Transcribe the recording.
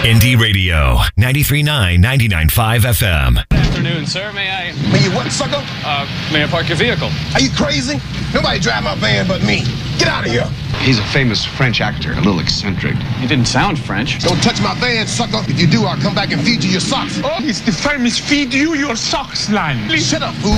Indie Radio, 93.9, 99.5 FM. Good afternoon, sir. May I... May you what, sucker? May I park your vehicle? Are you crazy? Nobody drive my van but me. Get out of here. He's a famous French actor, a little eccentric. You didn't sound French. Don't touch my van, sucker. If you do, I'll come back and feed you your socks. Oh, it's the famous feed you your socks line. Shut up, fool.